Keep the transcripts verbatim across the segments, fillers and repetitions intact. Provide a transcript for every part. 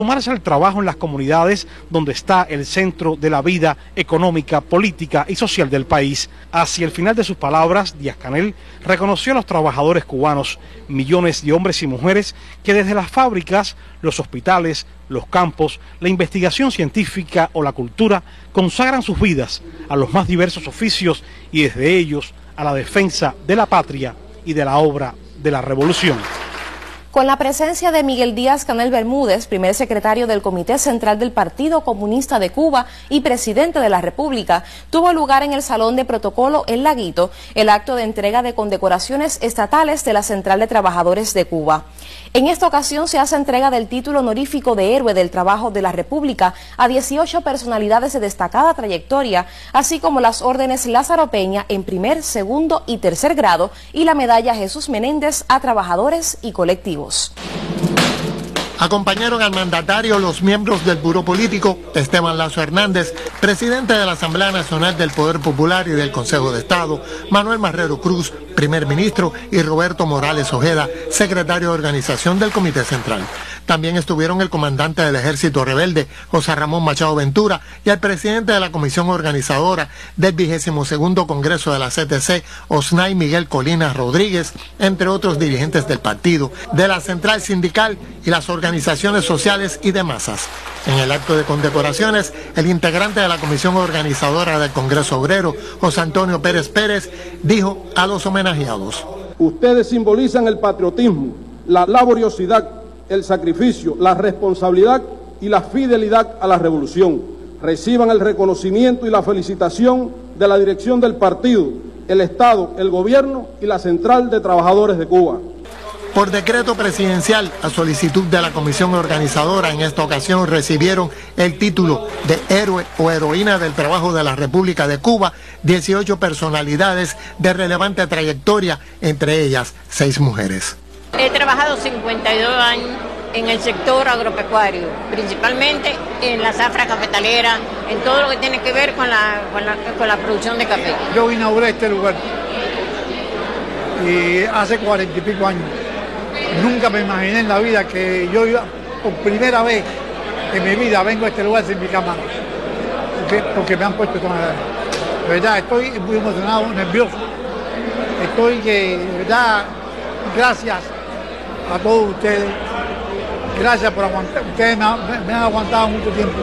Sumarse al trabajo en las comunidades donde está el centro de la vida económica, política y social del país. Hacia el final de sus palabras, Díaz-Canel reconoció a los trabajadores cubanos, millones de hombres y mujeres que desde las fábricas, los hospitales, los campos, la investigación científica o la cultura consagran sus vidas a los más diversos oficios y desde ellos a la defensa de la patria y de la obra de la revolución. Con la presencia de Miguel Díaz-Canel Bermúdez, primer secretario del Comité Central del Partido Comunista de Cuba y presidente de la República, tuvo lugar en el Salón de Protocolo El Laguito el acto de entrega de condecoraciones estatales de la Central de Trabajadores de Cuba. En esta ocasión se hace entrega del título honorífico de Héroe del Trabajo de la República a dieciocho personalidades de destacada trayectoria, así como las órdenes Lázaro Peña en primer, segundo y tercer grado y la medalla Jesús Menéndez a trabajadores y colectivos. Acompañaron al mandatario los miembros del Buró Político, Esteban Lazo Hernández, presidente de la Asamblea Nacional del Poder Popular y del Consejo de Estado, Manuel Marrero Cruz, primer ministro, y Roberto Morales Ojeda, secretario de Organización del Comité Central. También estuvieron el comandante del Ejército Rebelde, José Ramón Machado Ventura, y el presidente de la Comisión Organizadora del vigésimo segundo Congreso de la C T C, Osnay Miguel Colinas Rodríguez, entre otros dirigentes del partido, de la Central Sindical y las organizaciones sociales y de masas. En el acto de condecoraciones, el integrante de la Comisión Organizadora del Congreso Obrero, José Antonio Pérez Pérez, dijo a los homenajeados: ustedes simbolizan el patriotismo, la laboriosidad, el sacrificio, la responsabilidad y la fidelidad a la revolución. Reciban el reconocimiento y la felicitación de la dirección del partido, el Estado, el Gobierno y la Central de Trabajadores de Cuba. Por decreto presidencial, a solicitud de la comisión organizadora, en esta ocasión recibieron el título de Héroe o Heroína del Trabajo de la República de Cuba, dieciocho personalidades de relevante trayectoria, entre ellas seis mujeres. He trabajado cincuenta y dos años en el sector agropecuario, principalmente en la zafra cafetalera, en todo lo que tiene que ver con la, con la, con la producción de café. Yo inauguré este lugar y hace cuarenta y pico años. Nunca me imaginé en la vida que yo iba, por primera vez en mi vida, vengo a este lugar sin mi cámara, porque, porque me han puesto esta medalla. De verdad, estoy muy emocionado, nervioso. Estoy que, de verdad, gracias a todos ustedes. Gracias por aguantar. Ustedes me, han, me han aguantado mucho tiempo.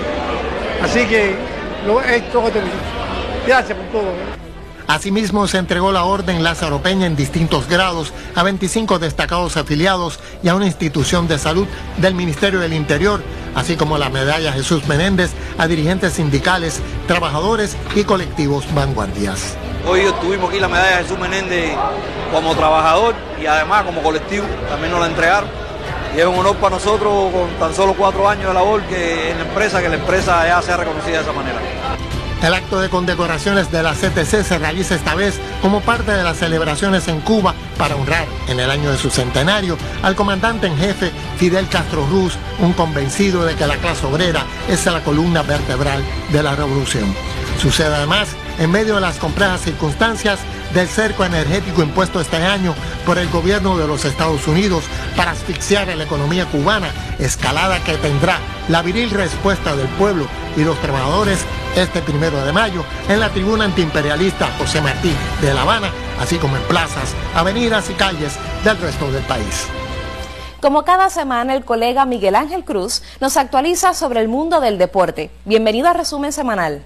Así que lo, esto es gracias por todo. Asimismo, se entregó la orden Lázaro Peña en distintos grados a veinticinco destacados afiliados y a una institución de salud del Ministerio del Interior, así como la medalla Jesús Menéndez a dirigentes sindicales, trabajadores y colectivos vanguardias. Hoy tuvimos aquí la medalla Jesús Menéndez como trabajador y además como colectivo, también nos la entregaron. Y es un honor para nosotros con tan solo cuatro años de labor que en la empresa, que la empresa ya sea reconocida de esa manera. El acto de condecoraciones de la C T C se realiza esta vez como parte de las celebraciones en Cuba para honrar en el año de su centenario al comandante en jefe Fidel Castro Ruz, un convencido de que la clase obrera es la columna vertebral de la revolución. Sucede además en medio de las complejas circunstancias del cerco energético impuesto este año por el gobierno de los Estados Unidos para asfixiar a la economía cubana, escalada que tendrá la viril respuesta del pueblo y los trabajadores este primero de mayo en la tribuna antiimperialista José Martí de La Habana, así como en plazas, avenidas y calles del resto del país. Como cada semana, el colega Miguel Ángel Cruz nos actualiza sobre el mundo del deporte. Bienvenido a Resumen Semanal.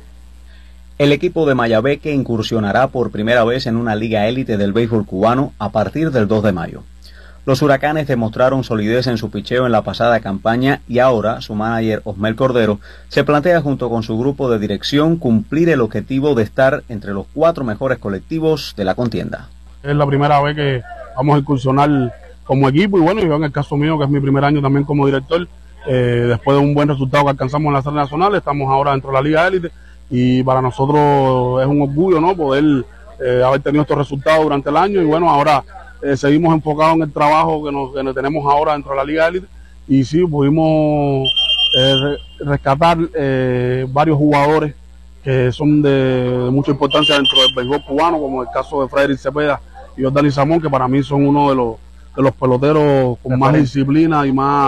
El equipo de Mayabeque incursionará por primera vez en una liga élite del béisbol cubano a partir del dos de mayo. Los Huracanes demostraron solidez en su picheo en la pasada campaña y ahora su manager Osmel Cordero se plantea junto con su grupo de dirección cumplir el objetivo de estar entre los cuatro mejores colectivos de la contienda. Es la primera vez que vamos a incursionar como equipo y bueno, yo en el caso mío, que es mi primer año también como director, eh, después de un buen resultado que alcanzamos en la serie nacional, estamos ahora dentro de la liga élite y para nosotros es un orgullo, ¿no?, poder eh, haber tenido estos resultados durante el año y bueno, ahora Eh, seguimos enfocados en el trabajo que nos, que nos tenemos ahora dentro de la Liga Élite y sí, pudimos eh, re, rescatar eh, varios jugadores que son de, de mucha importancia dentro del béisbol cubano, como el caso de Frederick Cepeda y Jordani Samón, que para mí son uno de los, de los peloteros con más disciplina y más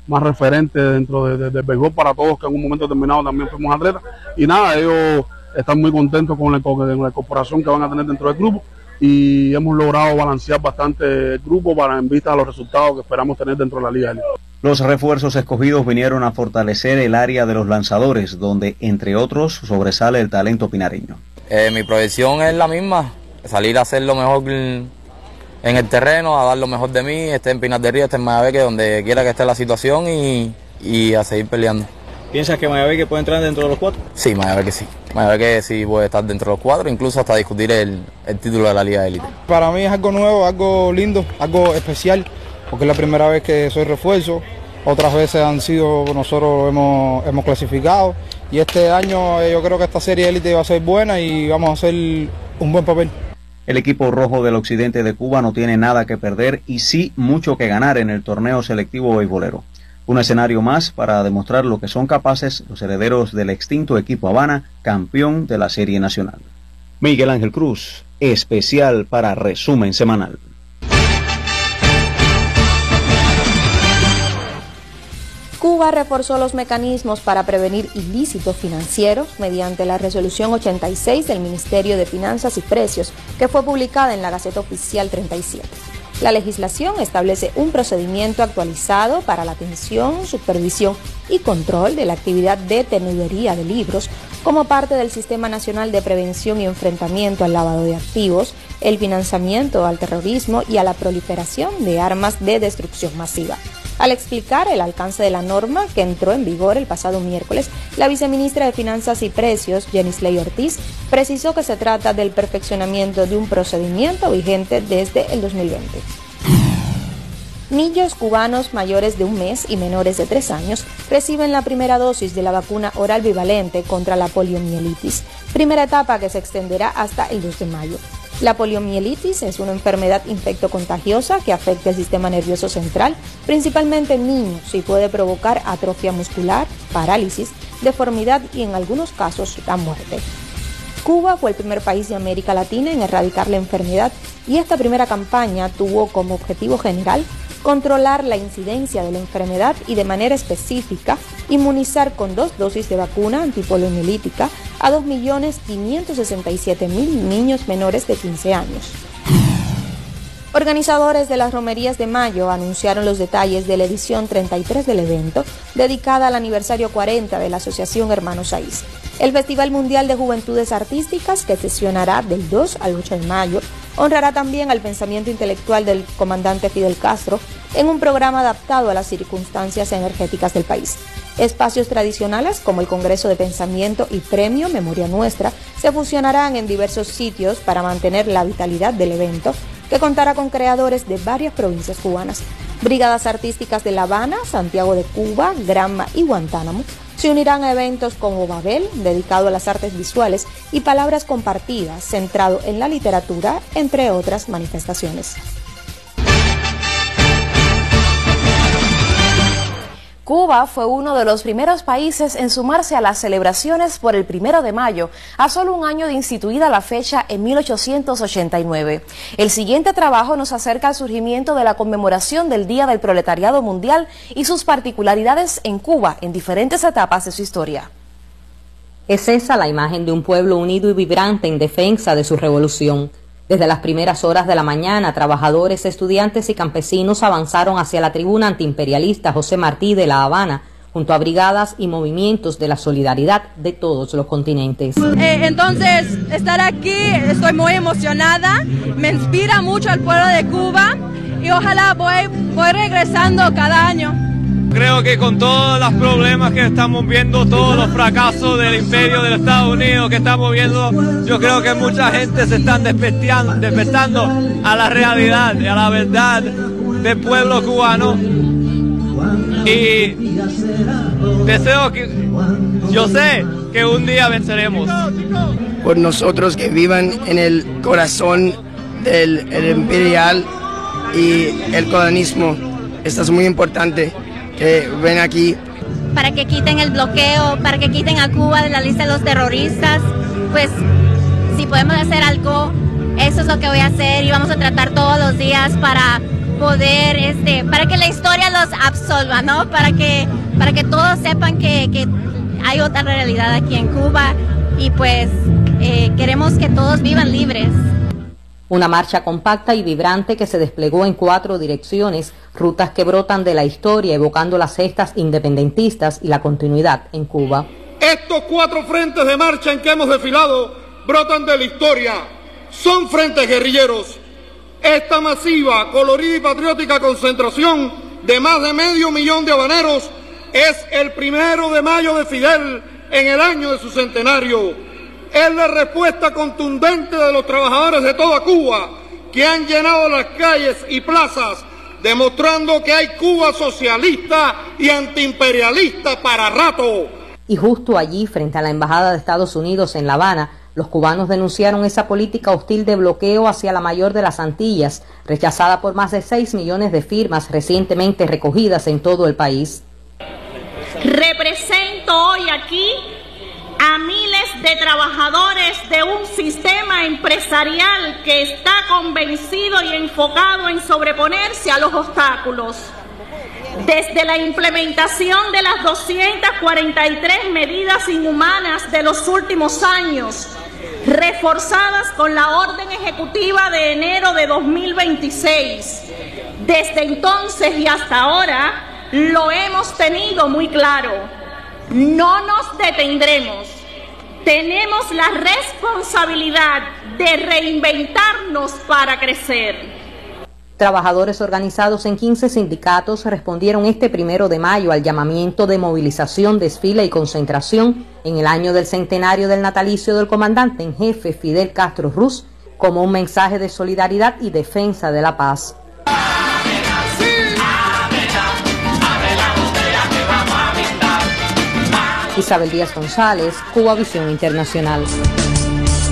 más referente dentro de, de, del béisbol para todos, que en un momento determinado también fuimos atletas. Y nada, ellos están muy contentos con la, con la incorporación que van a tener dentro del grupo y hemos logrado balancear bastante el grupo para en vista a los resultados que esperamos tener dentro de la Liga Élite. Los refuerzos escogidos vinieron a fortalecer el área de los lanzadores, donde entre otros sobresale el talento pinareño. Eh, mi proyección es la misma, salir a hacer lo mejor en el terreno, a dar lo mejor de mí, esté en Pinar del Río, esté en Mayabeque, donde quiera que esté la situación y, y a seguir peleando. ¿Piensas que Mayabeque puede entrar dentro de los cuatro? Sí, Mayabeque sí. Mayabeque sí puede estar dentro de los cuatro, incluso hasta discutir el, el título de la Liga Élite. Para mí es algo nuevo, algo lindo, algo especial, porque es la primera vez que soy refuerzo. Otras veces han sido, nosotros hemos, hemos clasificado y este año eh, yo creo que esta serie élite va a ser buena y vamos a hacer un buen papel. El equipo rojo del occidente de Cuba no tiene nada que perder y sí mucho que ganar en el torneo selectivo beisbolero. Un escenario más para demostrar lo que son capaces los herederos del extinto equipo Habana, campeón de la Serie Nacional. Miguel Ángel Cruz, especial para Resumen Semanal. Cuba reforzó los mecanismos para prevenir ilícitos financieros mediante la resolución ochenta y seis del Ministerio de Finanzas y Precios, que fue publicada en la Gaceta Oficial treinta y siete. La legislación establece un procedimiento actualizado para la atención, supervisión y control de la actividad de teneduría de libros como parte del Sistema Nacional de Prevención y Enfrentamiento al Lavado de Activos, el financiamiento al terrorismo y a la proliferación de armas de destrucción masiva. Al explicar el alcance de la norma, que entró en vigor el pasado miércoles, la viceministra de Finanzas y Precios, Yenisley Ortiz, precisó que se trata del perfeccionamiento de un procedimiento vigente desde el dos mil veinte. Niños cubanos mayores de un mes y menores de tres años reciben la primera dosis de la vacuna oral bivalente contra la poliomielitis, primera etapa que se extenderá hasta el dos de mayo. La poliomielitis es una enfermedad infectocontagiosa que afecta el sistema nervioso central, principalmente en niños, y puede provocar atrofia muscular, parálisis, deformidad y en algunos casos la muerte. Cuba fue el primer país de América Latina en erradicar la enfermedad y esta primera campaña tuvo como objetivo general controlar la incidencia de la enfermedad y de manera específica inmunizar con dos dosis de vacuna antipoliomielítica a dos millones quinientos sesenta y siete mil niños menores de quince años. Organizadores de las Romerías de Mayo anunciaron los detalles de la edición treinta y tres del evento, dedicada al aniversario cuarenta de la Asociación Hermanos Saiz. El Festival Mundial de Juventudes Artísticas, que sesionará del dos al ocho de mayo, honrará también al pensamiento intelectual del comandante Fidel Castro en un programa adaptado a las circunstancias energéticas del país. Espacios tradicionales como el Congreso de Pensamiento y Premio Memoria Nuestra se fusionarán en diversos sitios para mantener la vitalidad del evento, que contará con creadores de varias provincias cubanas. Brigadas artísticas de La Habana, Santiago de Cuba, Granma y Guantánamo se unirán a eventos como Babel, dedicado a las artes visuales, y Palabras Compartidas, centrado en la literatura, entre otras manifestaciones. Cuba fue uno de los primeros países en sumarse a las celebraciones por el primero de mayo, a solo un año de instituida la fecha en mil ochocientos ochenta y nueve. El siguiente trabajo nos acerca al surgimiento de la conmemoración del Día del Proletariado Mundial y sus particularidades en Cuba en diferentes etapas de su historia. Es esa la imagen de un pueblo unido y vibrante en defensa de su revolución. Desde las primeras horas de la mañana, trabajadores, estudiantes y campesinos avanzaron hacia la tribuna antiimperialista José Martí de La Habana, junto a brigadas y movimientos de la solidaridad de todos los continentes. Eh, entonces, estar aquí, estoy muy emocionada, me inspira mucho al pueblo de Cuba y ojalá voy, voy regresando cada año. Creo que con todos los problemas que estamos viendo, todos los fracasos del imperio de los Estados Unidos que estamos viendo, yo creo que mucha gente se están despertando a la realidad y a la verdad del pueblo cubano. Y deseo que, yo sé que un día venceremos. Por nosotros que vivan en el corazón del el imperial y el colonialismo, esto es muy importante. Que ven aquí para que quiten el bloqueo, para que quiten a Cuba de la lista de los terroristas. Pues si podemos hacer algo, eso es lo que voy a hacer y vamos a tratar todos los días para poder, este, para que la historia los absolva, ¿no? Para que, para que todos sepan que, que hay otra realidad aquí en Cuba y pues eh, queremos que todos vivan libres. Una marcha compacta y vibrante que se desplegó en cuatro direcciones, rutas que brotan de la historia, evocando las gestas independentistas y la continuidad en Cuba. Estos cuatro frentes de marcha en que hemos desfilado brotan de la historia, son frentes guerrilleros. Esta masiva, colorida y patriótica concentración de más de medio millón de habaneros es el primero de mayo de Fidel en el año de su centenario. Es la respuesta contundente de los trabajadores de toda Cuba que han llenado las calles y plazas demostrando que hay Cuba socialista y antiimperialista para rato. Y justo allí, frente a la Embajada de Estados Unidos en La Habana, los cubanos denunciaron esa política hostil de bloqueo hacia la mayor de las Antillas, rechazada por más de seis millones de firmas recientemente recogidas en todo el país. Represento hoy aquí a miles de trabajadores de un sistema empresarial que está convencido y enfocado en sobreponerse a los obstáculos. Desde la implementación de las doscientas cuarenta y tres medidas inhumanas de los últimos años, reforzadas con la orden ejecutiva de enero de dos mil veintiséis. Desde entonces y hasta ahora lo hemos tenido muy claro. No nos detendremos. Tenemos la responsabilidad de reinventarnos para crecer. Trabajadores organizados en quince sindicatos respondieron este primero de mayo al llamamiento de movilización, desfile y concentración en el año del centenario del natalicio del comandante en jefe Fidel Castro Ruz como un mensaje de solidaridad y defensa de la paz. Isabel Díaz González, Cuba Visión Internacional.